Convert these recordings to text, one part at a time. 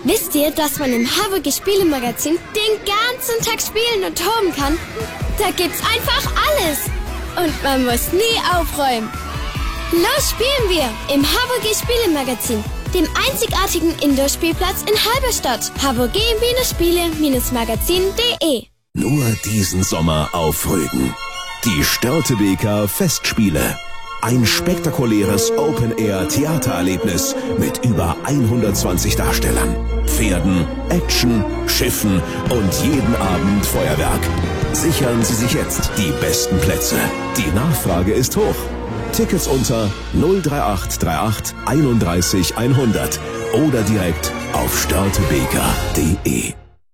Wisst ihr, dass man im HWG Spielemagazin den ganzen Tag spielen und toben kann? Da gibt's einfach alles. Und man muss nie aufräumen. Los spielen wir im HWG Spielemagazin, dem einzigartigen Indoor-Spielplatz in Halberstadt. hvg-spiele-magazin.de. Nur diesen Sommer auf Rügen. Die Störtebeker Festspiele. Ein spektakuläres Open-Air-Theatererlebnis mit über 120 Darstellern, Pferden, Action, Schiffen und jeden Abend Feuerwerk. Sichern Sie sich jetzt die besten Plätze. Die Nachfrage ist hoch. Tickets unter 03838 31 100 oder direkt auf störtebeker.de.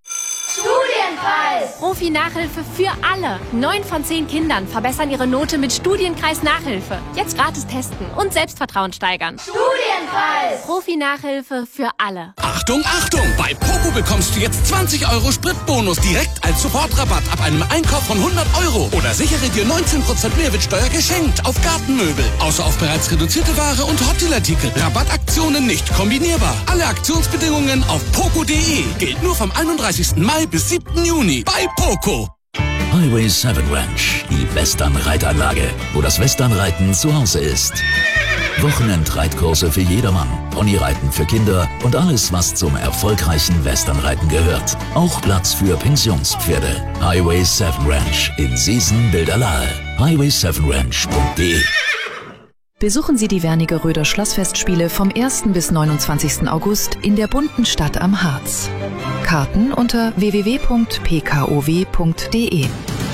Profi-Nachhilfe für alle. 9 von 10 Kindern verbessern ihre Note mit Studienkreis-Nachhilfe. Jetzt gratis testen und Selbstvertrauen steigern. Studienkreis! Profi-Nachhilfe für alle. Achtung, Achtung! Bei Poco bekommst du jetzt 20 € Spritbonus direkt als Sofortrabatt ab einem Einkauf von 100 €. Oder sichere dir 19% Mehrwertsteuer geschenkt auf Gartenmöbel. Außer auf bereits reduzierte Ware und Hottelartikel. Rabattaktionen nicht kombinierbar. Alle Aktionsbedingungen auf poco.de. Gilt nur vom 31. Mai bis 7. Juni. Bei Poco. Highway 7 Ranch, die Western-Reitanlage, wo das Westernreiten zu Hause ist. Wochenendreitkurse für jedermann, Ponyreiten für Kinder und alles, was zum erfolgreichen Westernreiten gehört. Auch Platz für Pensionspferde. Highway 7 Ranch in Seesen-Bilderlahe. highway7ranch.de. Besuchen Sie die Wernigeröder Schlossfestspiele vom 1. bis 29. August in der bunten Stadt am Harz. Karten unter www.pkow.de.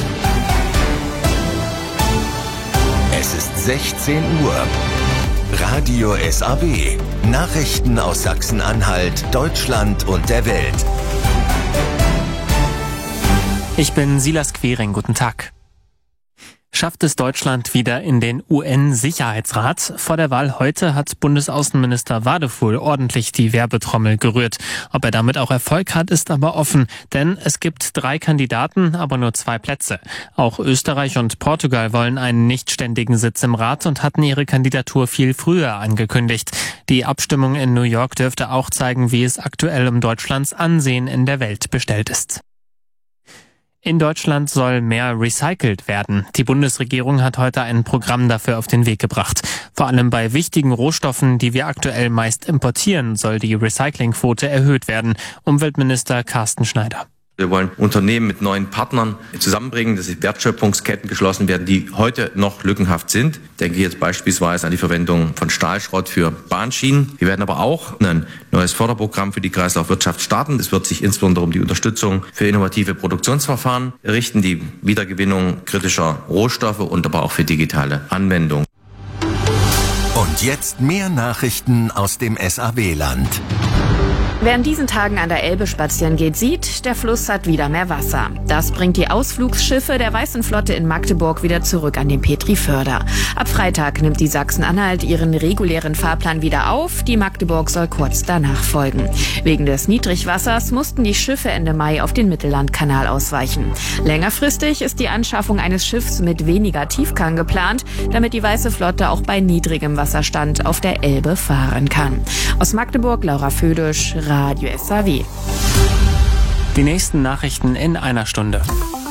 Es ist 16 Uhr. Radio SAW. Nachrichten aus Sachsen-Anhalt, Deutschland und der Welt. Ich bin Silas Quering. Guten Tag. Schafft es Deutschland wieder in den UN-Sicherheitsrat? Vor der Wahl heute hat Bundesaußenminister Wadefuhl ordentlich die Werbetrommel gerührt. Ob er damit auch Erfolg hat, ist aber offen, denn es gibt 3 Kandidaten, aber nur 2 Plätze. Auch Österreich und Portugal wollen einen nichtständigen Sitz im Rat und hatten ihre Kandidatur viel früher angekündigt. Die Abstimmung in New York dürfte auch zeigen, wie es aktuell um Deutschlands Ansehen in der Welt bestellt ist. In Deutschland soll mehr recycelt werden. Die Bundesregierung hat heute ein Programm dafür auf den Weg gebracht. Vor allem bei wichtigen Rohstoffen, die wir aktuell meist importieren, soll die Recyclingquote erhöht werden. Umweltminister Carsten Schneider. Wir wollen Unternehmen mit neuen Partnern zusammenbringen, dass Wertschöpfungsketten geschlossen werden, die heute noch lückenhaft sind. Ich denke jetzt beispielsweise an die Verwendung von Stahlschrott für Bahnschienen. Wir werden aber auch ein neues Förderprogramm für die Kreislaufwirtschaft starten. Es wird sich insbesondere um die Unterstützung für innovative Produktionsverfahren richten, die Wiedergewinnung kritischer Rohstoffe und aber auch für digitale Anwendungen. Und jetzt mehr Nachrichten aus dem SAW-Land. Wer in diesen Tagen an der Elbe spazieren geht, sieht, der Fluss hat wieder mehr Wasser. Das bringt die Ausflugsschiffe der Weißen Flotte in Magdeburg wieder zurück an den Petriförder. Ab Freitag nimmt die Sachsen-Anhalt ihren regulären Fahrplan wieder auf. Die Magdeburg soll kurz danach folgen. Wegen des Niedrigwassers mussten die Schiffe Ende Mai auf den Mittellandkanal ausweichen. Längerfristig ist die Anschaffung eines Schiffs mit weniger Tiefgang geplant, damit die Weiße Flotte auch bei niedrigem Wasserstand auf der Elbe fahren kann. Aus Magdeburg, Laura Födisch, Radio SAW. Die nächsten Nachrichten in einer Stunde.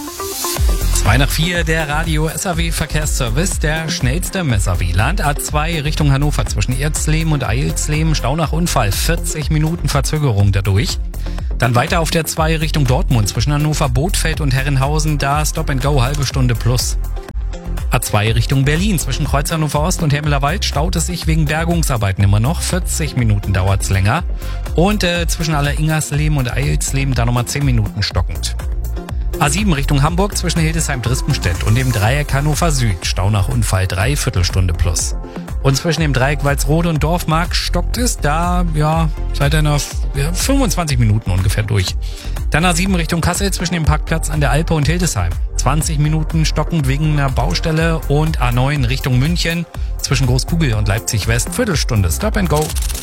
3:04, der Radio SAW Verkehrsservice, der schnellste im SAW-Land. A2 Richtung Hannover zwischen Erzleben und Eilsleben, Stau nach Unfall, 40 Minuten Verzögerung dadurch. Dann weiter auf der 2 Richtung Dortmund zwischen Hannover, Bothfeld und Herrenhausen, da Stop and Go, halbe Stunde plus. A2 Richtung Berlin zwischen Kreuz Hannover Ost und Hemmelerwald staut es sich wegen Bergungsarbeiten immer noch. 40 Minuten dauert's länger. Und zwischen Alleringersleben und Eilsleben da nochmal 10 Minuten stockend. A7 Richtung Hamburg zwischen Hildesheim-Drispenstedt und dem Dreieck Hannover Süd. Stau nach Unfall, 3/4 Stunde plus. Und zwischen dem Dreieck Walsrode und Dorfmark stockt es da, seit einer 25 Minuten ungefähr durch. Dann A7 Richtung Kassel zwischen dem Parkplatz an der Alpe und Hildesheim. 20 Minuten stockend wegen einer Baustelle. Und A9 Richtung München zwischen Großkugel und Leipzig West, Viertelstunde Stop and Go.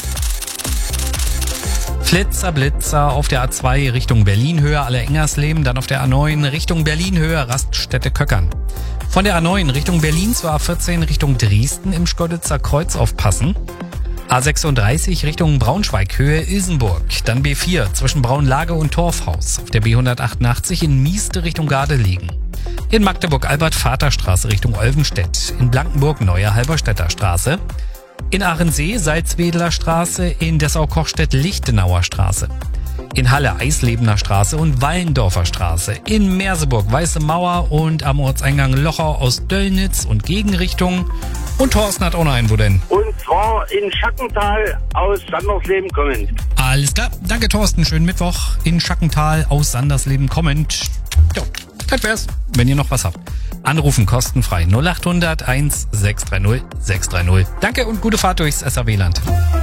Flitzer, Blitzer auf der A2 Richtung Berlin-Höhe, Alleringersleben, dann auf der A9 Richtung Berlin-Höhe, Raststätte Köckern. Von der A9 Richtung Berlin zur A14 Richtung Dresden im Schkoditzer Kreuz aufpassen. A36 Richtung Braunschweig, Höhe Ilsenburg. Dann B4 zwischen Braunlage und Torfhaus. Auf der B188 in Mieste Richtung Gardelegen. In Magdeburg Albert-Vater-Straße Richtung Olvenstedt. In Blankenburg Neue Halberstädter Straße. In Aachensee Salzwedler Straße. In Dessau-Kochstedt-Lichtenauer Straße. In Halle Eislebener Straße und Wallendorfer Straße. In Merseburg Weiße Mauer und am Ortseingang Lochau aus Döllnitz und Gegenrichtung. Und Thorsten hat auch noch einen, wo denn? Und zwar in Schackental aus Sandersleben kommend. Alles klar, danke Thorsten, schönen Mittwoch in Schackental aus Sandersleben kommend. Ja, das wär's, wenn ihr noch was habt. Anrufen kostenfrei 0800 1630 630. Danke und gute Fahrt durchs SAW-Land.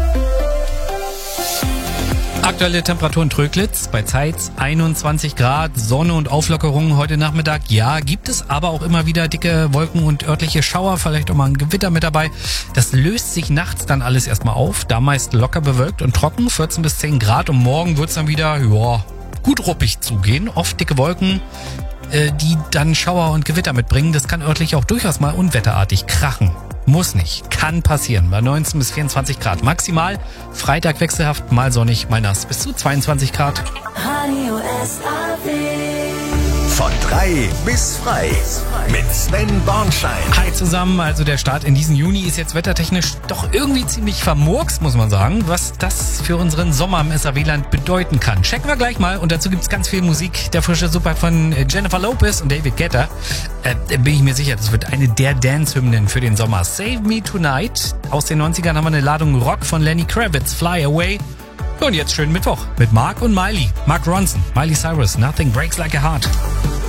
Aktuelle Temperaturen Tröglitz bei Zeitz 21 Grad, Sonne und Auflockerungen heute Nachmittag. Ja, gibt es aber auch immer wieder dicke Wolken und örtliche Schauer, vielleicht auch mal ein Gewitter mit dabei. Das löst sich nachts dann alles erstmal auf, da meist locker bewölkt und trocken, 14 bis 10 Grad und morgen wird's dann wieder, gut ruppig zugehen. Oft dicke Wolken, die dann Schauer und Gewitter mitbringen. Das kann örtlich auch durchaus mal unwetterartig krachen. Muss nicht, kann passieren. Bei 19 bis 24 Grad maximal. Freitag wechselhaft, mal sonnig, mal nass. Bis zu 22 Grad. Radio SAW. Von 3 bis frei. Mit Sven Bornschein. Hi zusammen, also der Start in diesen Juni ist jetzt wettertechnisch doch irgendwie ziemlich vermurkst, muss man sagen. Was das für unseren Sommer im SAW-Land bedeuten kann, checken wir gleich mal. Und dazu gibt's ganz viel Musik. Der frische Super von Jennifer Lopez und David Guetta. Bin ich mir sicher, das wird eine der Dance-Hymnen für den Sommer. Save Me Tonight. Aus den 90ern haben wir eine Ladung Rock von Lenny Kravitz, Fly Away. Und jetzt schönen Mittwoch mit Mark und Miley. Mark Ronson, Miley Cyrus, Nothing Breaks Like a Heart.